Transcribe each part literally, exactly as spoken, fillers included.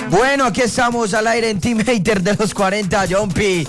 Bueno, aquí estamos al aire en Team Hater de los cuarenta, Jumpy.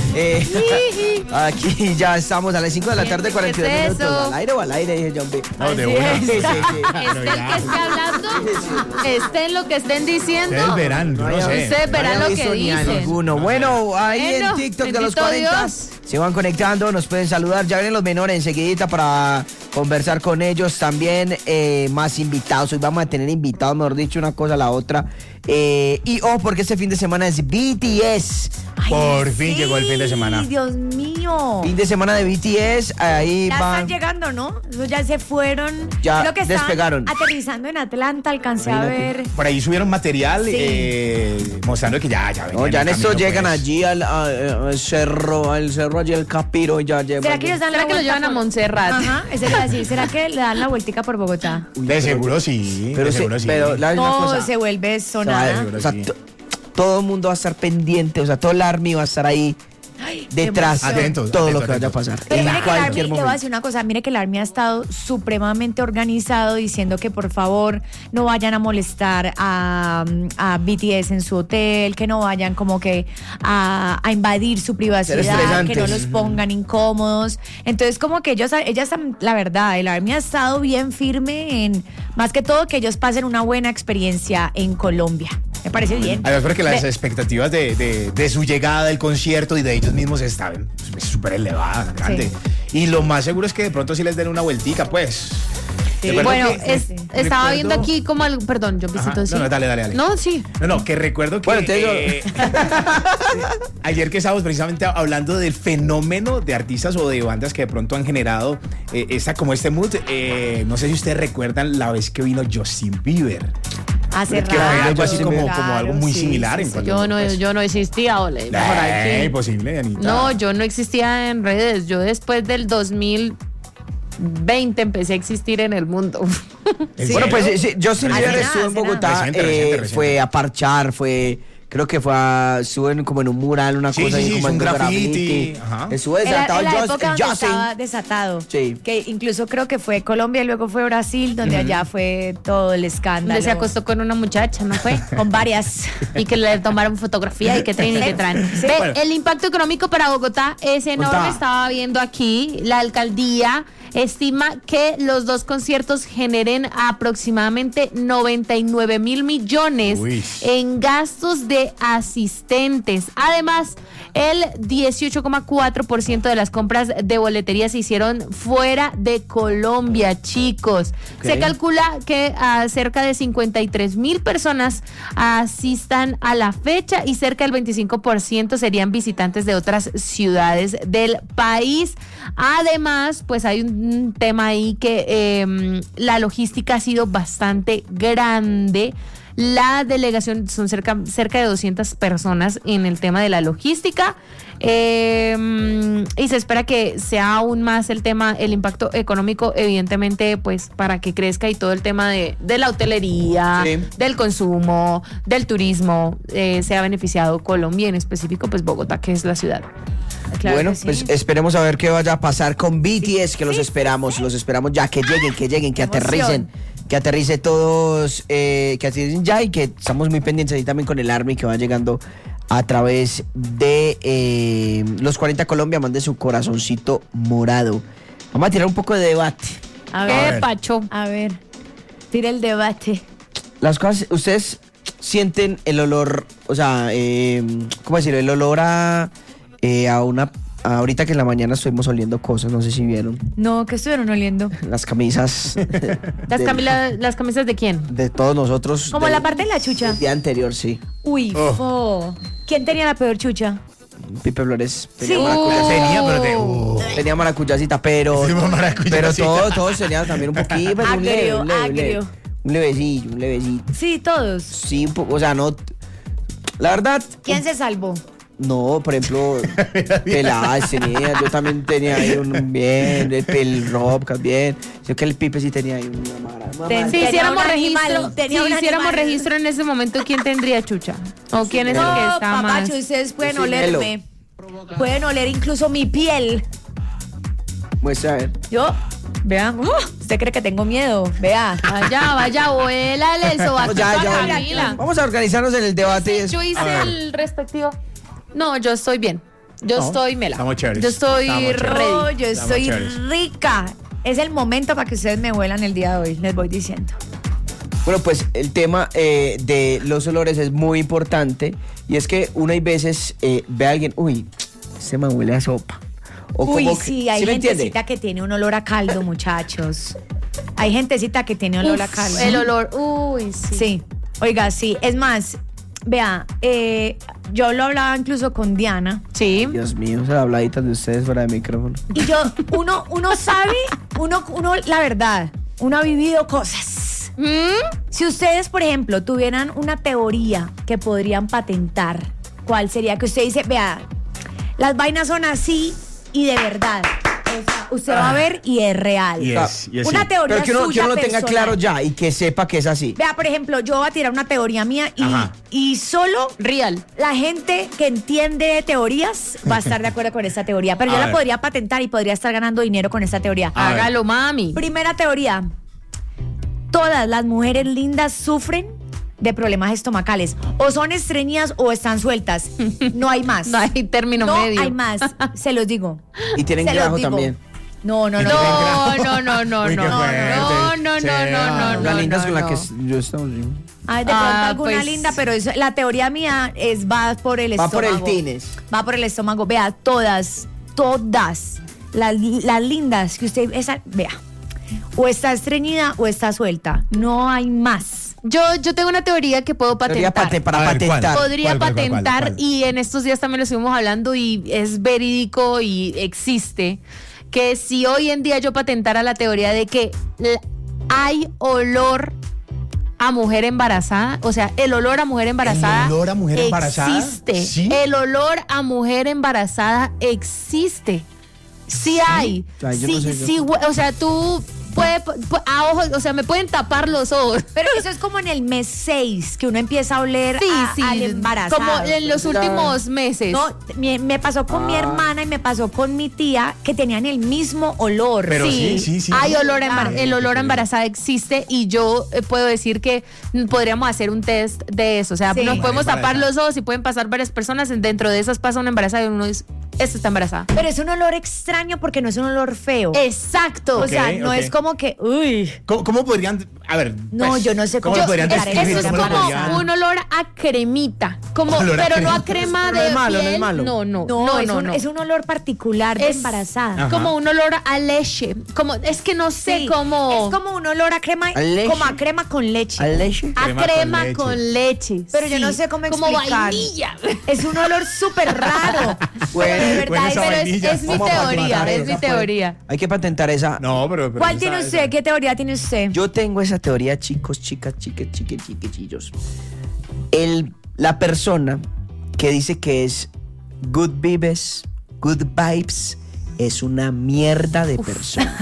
Eh, aquí ya estamos a las cinco de la tarde, cuarenta y dos ¿Qué es minutos. eso? ¿Al aire o al aire? Dije Jumpy. No, de una. Sí, sí, sí. Esté el que esté hablando, estén lo que estén diciendo. Ustedes verán, yo no sé. Ustedes verán No lo había que visto ni a dicen. ninguno. Bueno, ahí Bueno, en TikTok de los bendito cuarenta Dios. se van conectando, nos pueden saludar. Ya vienen los menores enseguidita para conversar con ellos. También eh, más invitados. Hoy vamos a tener invitados, mejor dicho, una cosa a la otra. Eh, y oh, porque este fin de semana es B T S. Ay, Por fin sí, llegó el fin de semana. Dios mío. Fin de semana de B T S. Ahí Ya van. están llegando, ¿no? Esos ya se fueron. Ya Creo que estaban despegaron. aterrizando en Atlanta, alcancé a ver. Por ahí subieron material Sí. eh, mostrando que ya, ya No, venían ya en esto camino, llegan pues. allí al, a- al cerro, al cerro allí el Capiro y ya llevan. ¿Será que ellos dan ¿Será la que lo vuelta llevan a por- Montserrat? Ajá, eso iba a decir. ¿Será que le dan la vueltica por Bogotá? De seguro sí. Pero, de se- seguro sí. pero la misma Todo cosa. se vuelve O sea, sonada. seguro o sea, sí. to- todo el mundo va a estar pendiente, o sea, todo el Army va a estar ahí detrás de Atentos, todo lo atentos, que vaya a atentos. pasar. Pero en mire que el Army, cualquier le voy a momento. decir una cosa, mire que el Army ha estado supremamente organizado diciendo que por favor no vayan a molestar a, a B T S en su hotel, que no vayan como que a, a invadir su privacidad, estresantes. que no los pongan incómodos. Entonces como que ellos, ellas, la verdad, el Army ha estado bien firme en, más que todo que ellos pasen una buena experiencia en Colombia. Me parece bien. Además, porque las Ve- expectativas de, de, de su llegada, del concierto y de ellos mismos estaban súper elevadas, grande. Y lo más seguro es que de pronto sí les den una vueltica, pues. Sí. Recuerdo Bueno, que- es- sí. estaba recuerdo- viendo aquí como algo. Perdón, yo visito Ajá, sí. no, no, dale, dale, dale. No, sí. No, no, que recuerdo que Bueno, te digo- eh, ayer que estábamos precisamente hablando del fenómeno de artistas o de bandas que de pronto han generado eh, esta, como este mood, eh, no sé si ustedes recuerdan la vez que vino Justin Bieber. Hace Que fue algo rato, así como, claro, como algo muy sí, similar sí, en sí. cuanto Yo no, pues, yo no existía, ole. por eh, aquí. imposible, Anita. No, yo no existía en redes. Yo después del dos mil veinte empecé a existir en el mundo. ¿En Bueno, serio? pues sí, sí, Justin Hace Bieber nada, estuvo en hace Bogotá, nada. Reciente, eh, reciente, reciente. fue a parchar, fue, creo que fue a, estuvo en, como en un mural, una Sí, cosa sí, ahí sí, como hizo en un graffiti, graffiti. ajá. Estuvo En la, desatado en la el Just- época el donde Justin. estaba desatado. Sí. Que incluso creo que fue Colombia y luego fue Brasil, donde allá fue todo el escándalo. Donde se acostó con una muchacha, ¿no fue? Con varias. Y que le tomaron fotografía y que traen y que traen. Sí. Ve, Bueno. el impacto económico para Bogotá es enorme. Contá. Estaba viendo aquí, la alcaldía estima que los dos conciertos generen aproximadamente noventa y nueve mil millones Uy. en gastos de asistentes. Además, el dieciocho coma cuatro por ciento de las compras de boletería se hicieron fuera de Colombia, chicos. Ok. Se calcula que a cerca de cincuenta y tres mil personas asistan a la fecha y cerca del veinticinco por ciento serían visitantes de otras ciudades del país. Además, pues hay un tema ahí que eh, la logística ha sido bastante grande. La delegación son cerca, cerca de doscientas personas en el tema de la logística. Eh, y se espera que sea aún más el tema, el impacto económico, evidentemente, pues para que crezca y todo el tema de, de la hotelería, Sí. del consumo, del turismo, eh, sea beneficiado Colombia, en específico, pues Bogotá, que es la ciudad. Claro Bueno, que sí. pues esperemos a ver qué vaya a pasar con B T S, que los esperamos, los esperamos ya, que lleguen, que lleguen, que Emoción. aterricen, que aterrice todos, eh, que aterricen ya y que estamos muy pendientes ahí también con el Army que va llegando a través de eh, los cuarenta Colombia, mande su corazoncito morado. Vamos a tirar un poco de debate. A ¡Qué ver, pacho! a ver. Tira el debate. Las cosas, ustedes sienten el olor, o sea, eh, ¿cómo decirlo? El olor a, eh, a una... Ahorita que en la mañana estuvimos oliendo cosas, no sé si vieron. No, que estuvieron oliendo. Las camisas. ¿Las, de- camila- ¿Las camisas de quién? De todos nosotros. Como del- la parte de la chucha. del día anterior, sí. Uy, Oh. fo. ¿Quién tenía la peor chucha? Pipe Flores. Tenía Sí. maracuyá. Tenía, pero te. uh, Tenía maracuyacita, pero. Tenía maracuyacita. Pero todos, todos tenían también un poquito. Pues, un leve, Agrio, un leve, un leve. agrio. Un levecillo, un levecito. Sí, todos. Sí, un poco, o sea, no. La verdad. ¿Quién se salvó? No, por ejemplo, Peláez tenía, yo también tenía ahí un bien, el Pel Robcas bien. Yo que el Pipe sí tenía ahí una mara. una Ten- mara. Si Tenía hiciéramos un registro, animal, tenía si un hiciéramos animal. registro en ese momento, ¿quién tendría chucha? ¿O quién es el que No, está más? papacho, ustedes pueden Yo soy Melo. olerme. Pueden oler incluso mi piel. Muestra a ver. Yo, vean, ¡uh! ¿Usted cree que tengo miedo? Vea. Vaya, vaya, vuélale el sobaquito Ya, a ya, Camila. Vamos a organizarnos en el debate. y Sí, eso. yo hice el respectivo. No, yo estoy bien. Yo No, estoy mela. estamos chéveres. Yo estoy Estamos chéveres. ready. Oh, yo Estamos estoy chéveres. rica. Es el momento para que ustedes me vuelan el día de hoy, les voy diciendo. Bueno, pues el tema eh, de los olores es muy importante. Y es que uno hay veces eh, ve a alguien, uy, este me huele a sopa. O Uy, como que- sí, hay ¿sí me entiende? gentecita que tiene un olor a caldo, muchachos. Hay gentecita que tiene olor a caldo. El olor, uy, sí. Sí, oiga, sí. Es más, vea, eh, yo lo hablaba incluso con Diana. Sí. Dios mío, esas habladitas de ustedes fuera de micrófono. Y yo, uno, uno sabe, uno, uno, la verdad, uno ha vivido cosas. ¿Mm? Si ustedes, por ejemplo, tuvieran una teoría que podrían patentar, ¿cuál sería? Que usted dice, vea, las vainas son así y de verdad. O sea, usted va a ver y es real. Y es, y es Una sí. teoría Pero que uno, que suya uno lo tenga personal. claro ya y que sepa que es así. Vea, por ejemplo, yo voy a tirar una teoría mía y, Ajá. y solo Real. la gente que entiende de teorías va a estar de acuerdo con esta teoría. Pero A yo la ver. podría patentar y podría estar ganando dinero con esta teoría. A ver. Hágalo, mami. Primera teoría. Todas las mujeres lindas sufren de problemas estomacales. O son estreñidas o están sueltas. No hay más. No hay término No medio. hay más. Se los digo. Y tienen Se los grajo digo. también. No, no, no. No, no, no, no, Uy, no, qué no, fuerte. no, no, Sí. no, no, no, Las lindas no, con las no. que yo estamos. Ay, de pronto Ah, alguna pues- linda, pero eso- la teoría mía es va por el Va estómago. por el tines. Va por el estómago. Vea, todas, todas las, las lindas que usted esa, vea, o está estreñida o está suelta. No hay más. Yo, yo tengo una teoría que puedo Teoría patentar. pate- para A ver, ¿cuál? patentar. Podría ¿Cuál, cuál, cuál, patentar cuál, cuál? y en estos días también lo estuvimos hablando y es verídico y existe que si hoy en día yo patentara la teoría de que l- hay olor a mujer embarazada, o sea, el olor a mujer embarazada olor a mujer embarazada? existe. ¿Sí? El olor a mujer embarazada existe. Sí hay. Ay, yo sí, no sé, yo- sí, hue- o sea, tú puedes a ojos, o sea, me pueden tapar los ojos. Pero eso es como en el mes seis que uno empieza a oler Sí, a- sí, al embarazado. como en los últimos meses. No, me, me pasó con mi Ah. hermana y me pasó con mi tía que tenían el mismo olor. Pero sí, sí, sí. Hay sí. olor a embar- Ah. el olor a embarazada existe y yo eh, puedo decir que mm, podríamos hacer un test de eso. O sea, Sí. nos podemos Embarazada. tapar los ojos y pueden pasar varias personas. Dentro de esas pasa una embarazada y uno dice, esta está embarazada. Pero es un olor extraño porque no es un olor feo. Exacto. o sea, Ok, no ok. es como que, uy, ¿Cómo, cómo podrían, a ver, No, pues, yo no sé cómo cómo lo podrían explicar describir? Eso es ¿Cómo lo como podrían- un olor a cremita, como, Olor a pero no cremita. a crema No de es malo, no es piel. malo. No, no, no, no, es, no, un, no. es un olor particular de Es- embarazada. Ajá. como un olor a leche, como es que no sé Sí, cómo Es como un olor a crema, ¿A leche? como a crema con leche. ¿Al leche? a Crema con crema leche. con leche. Pero yo sí, no sé cómo como explicar. vainilla. Es un olor súper raro. Bueno, pero de verdad bueno, esa es- Pero es, vainilla. es mi Vamos a teoría, patentar es esa, mi pues. teoría. Hay que patentar esa. No, pero... pero ¿Cuál esa- tiene esa- usted? ¿Qué teoría tiene usted? Yo tengo esa teoría, chicos, chicas, chiques, chiques, chiquechillos. El, la persona que dice que es good vibes, good vibes, es una mierda de persona.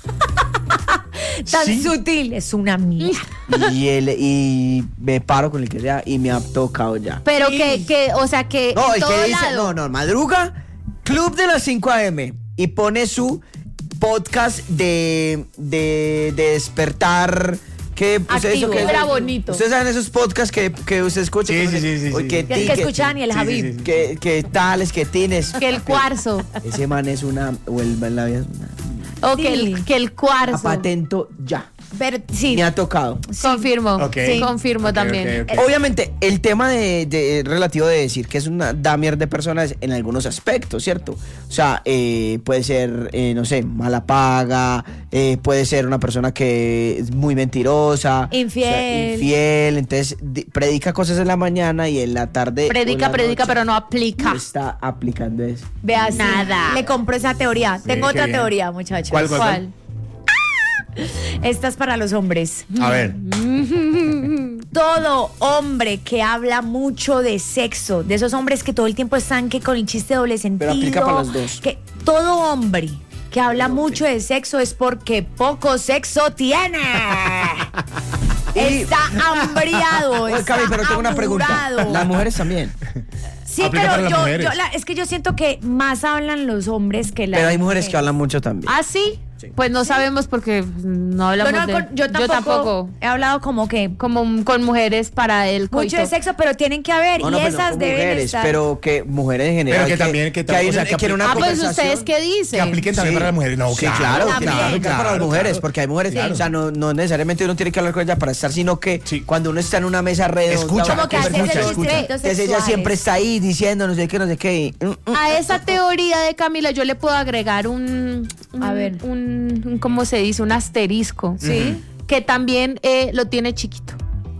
Tan Sí. sutil, es una mierda. y, el, y me paro con el que sea y me ha tocado ya. Pero que, que, o sea, que No, en el todo que dice, lado. no, no, madruga, Club de las cinco a eme y pone su podcast de, de, de despertar. Que, ustedes, Activo. que- Era bonito. Ustedes saben esos podcasts que, que usted escucha. Sí, que sí, no sé- sí, sí, o sí. que, Que, ti- que que- escuchan y el Sí, sí, Javib. sí. que, que tales, que tienes. Que el cuarzo. Ese man es una. O el, la vida es una. O que el, Sí. que el cuarzo. A patento ya. Pero sí, Me ha tocado. Confirmo. Ok. Sí. Confirmo Ok, también. ok, ok. Obviamente, el tema de, de- relativo de decir que es una damier de personas en algunos aspectos, ¿cierto? O sea, eh, puede ser, eh, no sé, mala paga, eh, puede ser una persona que es muy mentirosa, Infiel. o sea, infiel, entonces di- predica cosas en la mañana y en la tarde. o Predica, la predica, noche pero no aplica. no está aplicando eso. vea, sí, Nada. le compro esa teoría. Tengo qué otra bien. teoría, muchachos. ¿Cuál, cuál? ¿Cuál? Esta es para los hombres. A ver. Todo hombre que habla mucho de sexo, de esos hombres que todo el tiempo están que con el chiste de doble sentido. aplica para los dos. Que todo hombre que habla mucho de sexo es porque poco sexo tiene. Está hambriado. Oye, está Cami, pero tengo una pregunta. apurado. Las mujeres también. Sí, Aplica pero para las yo, mujeres. yo la- es que yo siento que más hablan los hombres que las Pero hay mujeres que hablan mucho también. ¿Ah, sí? Pues no sabemos porque no hablamos Yo, no, de... con- yo tampoco, tampoco. he hablado como que Como un- con mujeres para el coito. mucho de sexo, pero tienen que haber No, no, y pero no esas con deben mujeres, estar. pero que mujeres en general. Pero que también- que tam- hay o sea, una- que que en una Ah, pues conversación- ustedes qué dicen. Que apliquen también Sí. para las mujeres. No, Sí, claro, También. tiene que aplicar para las claro, mujeres, claro. porque hay mujeres, Claro. o sea, no, no necesariamente uno tiene que hablar con ella para estar, sino que Sí. cuando uno está en una mesa redonda, Escucha, como que escucha, haces el escucha. chistecitos entonces ella sexuales. siempre está ahí diciendo no sé qué, no sé qué. y, mm, mm, A esa teoría de Camila yo le puedo agregar un, un- A ver. un, un- ¿cómo se dice? Un asterisco. Sí. Que también eh, lo tiene chiquito.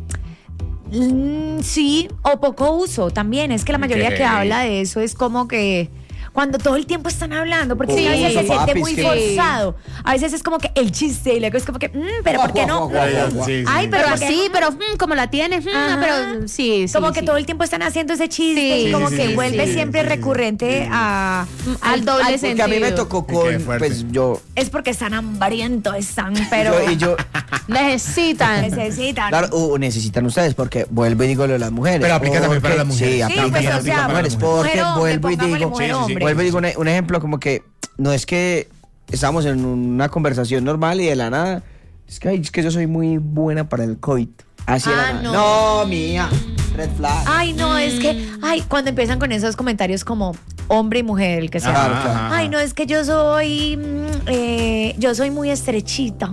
Mm, sí, o poco uso también. Es que la mayoría Ok. que habla de eso es como que cuando todo el tiempo están hablando, porque Sí, a veces se siente papis, muy que- forzado. A veces es como que el chiste y luego es como que, mm, pero ¿por qué no? Guau, guau, guau, guau. Sí, sí. Ay, Pero ¿por qué así, no? pero mm, como la tienes, mm, Ajá. pero sí, sí. Como que sí. todo el tiempo están haciendo ese chiste Sí, y como sí, que sí, vuelve sí, siempre sí, sí. recurrente a Al doble porque sentido. a mí me tocó Qué con, fuerte. pues yo, es porque están hambrientos, están, pero yo- y yo, Necesitan. necesitan. claro, uh, necesitan ustedes, porque vuelvo y digo lo de las mujeres. Pero aplica también para porque- las mujeres. Sí, Sí, aplica, pues, o aplica sea, para las mujeres, mujer, porque hombre, vuelvo y pongámosle digo, mujer, Sí, sí, sí. hombre. vuelvo y digo un, un ejemplo como que no es que estamos en una conversación normal y de la nada, es que, ay, es que yo soy muy buena para el coito. Así de la Ah, nada. no. No, mía, red flag. Ay, no, es que, ay, cuando empiezan con esos comentarios como hombre y mujer, el que sea. Claro, claro. Ay, no, es que yo soy, mm, eh, yo soy muy estrechita.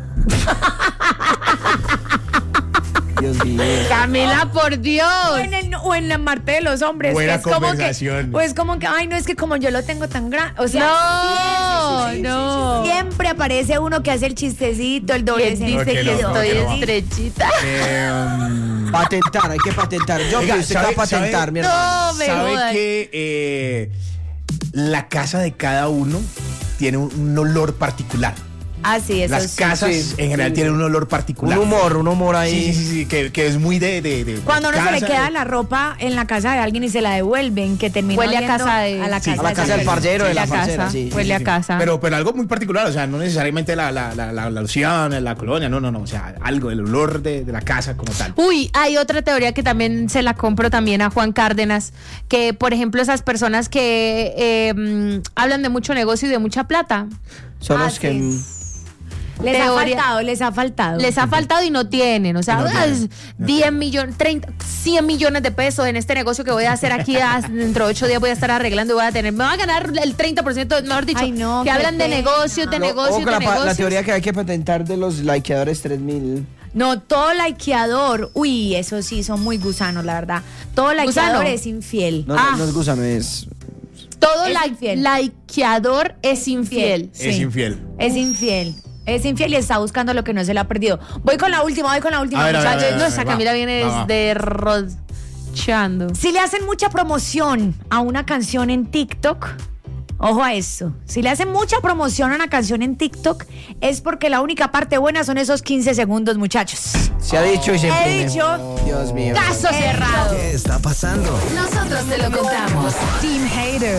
Dios mío. Camila, por Dios. O en, el, o en la parte de los hombres. Buena que es como que, conversación. o es como que, ay, no, es que como yo lo tengo tan grande. O sea, No, sí, sí, sí, no. sí, sí. Siempre aparece uno que hace el chistecito, el doble ¿Quién dice No, que que no, estoy que no va. estrechita? Eh, um, Patentar, hay que patentar. Yo Oiga, que usted va a ¿sabe- patentar, sabe- mi hermano. No, me ¿Sabe jodan. que eh, la casa de cada uno tiene un, un olor particular? Ah, sí, eso Las sí. casas sí. en general tienen un olor Un particular. humor, un humor ahí. Sí, sí, sí, sí, que, que es muy de, de, de- Cuando de uno se le casa. queda la ropa en la casa de alguien y se la devuelven, que termina Huele a oliendo casa de- a la Sí. casa, A la de casa esa del persona. parcero, de Huele la a parcera, casa. sí. Huele a Sí, casa. Pero, pero algo muy particular, o sea, no necesariamente la, la, la, la, la loción, la colonia, no, no, no, o sea, algo, el olor de, de la casa como tal. Uy, hay otra teoría que también se la compro también a Juan Cárdenas, que por ejemplo esas personas que eh, mm, hablan de mucho negocio y de mucha plata, Son Ah, los que. sí. Les Teoría- ha faltado, les ha faltado. les ha faltado y no tienen, o sea, No ah, tienen, es no diez millones, treinta, cien millones de pesos en este negocio que voy a hacer aquí, ah, dentro de ocho días voy a estar arreglando y voy a tener, me voy a ganar el treinta por ciento, mejor dicho, Ay, no, que qué hablan de pena. negocios, de No, negocios, ojo con de la, pa- negocios. la teoría que hay que patentar de los likeadores tres mil. No, todo likeador, uy, eso sí, son muy gusanos, la verdad. Todo likeador Gusano. es infiel. No, Ah. no, no es gusano, es. Todo Es like- infiel. likeador es infiel. Sí. Es infiel. Es infiel. Es infiel y está buscando lo que no se le ha perdido. Voy con la última, voy con la última, A ver, a ver, muchachos. a ver, No, a esa va, Camila viene va, va. derrochando. Si le hacen mucha promoción a una canción en TikTok, ojo a eso. Si le hacen mucha promoción a una canción en TikTok, es porque la única parte buena son esos quince segundos, muchachos. Se ha dicho y se He imprime. dicho. Dios mío. Caso cerrado. ¿Qué está pasando? Nosotros te lo contamos. Team Hater.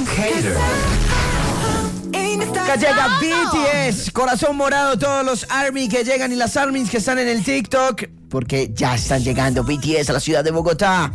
Acá llega B T S, corazón morado, todos los ARMY que llegan y las ARMYs que están en el TikTok, porque ya están llegando B T S a la ciudad de Bogotá.